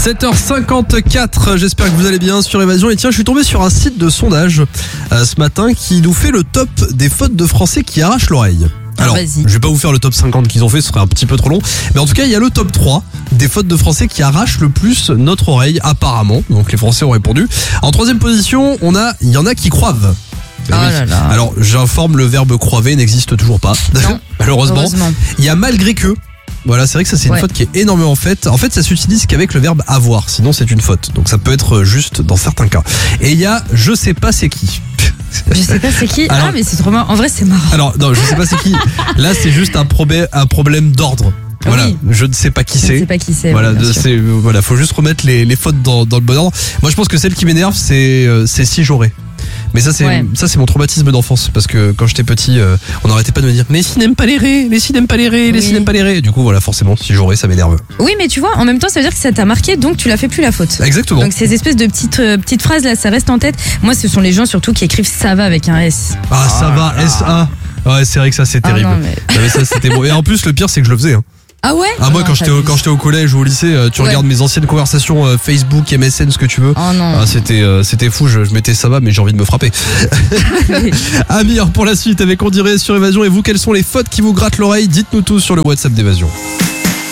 7h54, j'espère que vous allez bien sur Évasion. Et tiens, je suis tombé sur un site de sondage ce matin qui nous fait le top des fautes de français qui arrachent l'oreille. Alors, je vais pas vous faire le top 50 qu'ils ont fait, ce serait un petit peu trop long. Mais en tout cas, il y a le top 3 des fautes de français qui arrachent le plus notre oreille, apparemment. Donc les Français ont répondu. En troisième position, il y en a qui croivent. Là là. Alors, j'informe, le verbe croiver n'existe toujours pas. Non, malheureusement. heureusement. Il y a malgré que. Voilà, c'est vrai que ça c'est une faute qui est énormément faite. En fait, ça s'utilise qu'avec le verbe avoir, sinon c'est une faute. Donc ça peut être juste dans certains cas. Et il y a je sais pas c'est qui. Je sais pas c'est qui. Alors, mais c'est trop marrant. En vrai, c'est marrant. Alors non, je sais pas c'est qui. Là, c'est juste un problème d'ordre. Voilà, oui. Je ne sais pas qui c'est. Je ne sais pas qui c'est. Voilà, oui, voilà, faut juste remettre les fautes dans le bon ordre. Moi, je pense que celle qui m'énerve, c'est si j'aurais. Mais ça c'est mon traumatisme d'enfance parce que quand j'étais petit, on n'arrêtait pas de me dire les si n'aiment pas les raies, les si n'aiment pas les raies, les si n'aiment pas les raies. Du coup voilà, forcément si j'aurais ça m'énerve. Oui, mais tu vois, en même temps ça veut dire que ça t'a marqué, donc tu la fais plus la faute. Exactement. Donc ces espèces de petites phrases là, ça reste en tête. Moi, ce sont les gens surtout qui écrivent ça va avec un S. Ah ça va, S-A. Ouais, c'est vrai que ça c'est terrible. Non, mais ça c'était bon. Et en plus le pire c'est que je le faisais. Ah ouais? Moi quand j'étais au collège ou au lycée, tu regardes mes anciennes conversations Facebook, MSN, ce que tu veux. Oh non. C'était fou, je mettais ça va mais j'ai envie de me frapper. Amir pour la suite avec On dirait sur Évasion. Et vous, quelles sont les fautes qui vous grattent l'oreille? Dites-nous tout sur le WhatsApp d'Évasion.